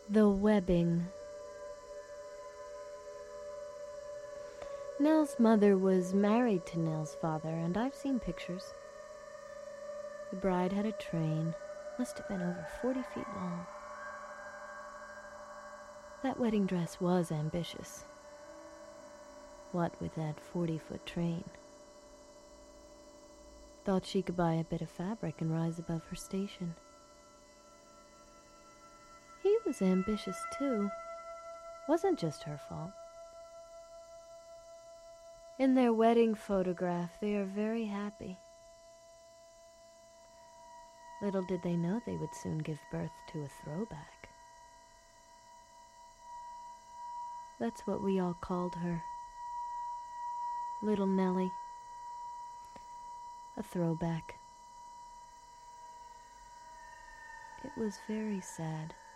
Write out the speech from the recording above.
The webbing. Nell's mother was married to Nell's father, and I've seen pictures. The bride had a train, must have been over 40 feet long. That wedding dress was ambitious. What with that 40-foot train? Thought she could buy a bit of fabric and rise above her station. He was ambitious too. Wasn't just her fault. In their wedding photograph, they are very happy. Little did they know they would soon give birth to a throwback. That's what we all called her. Little Nellie. A throwback. It was very sad.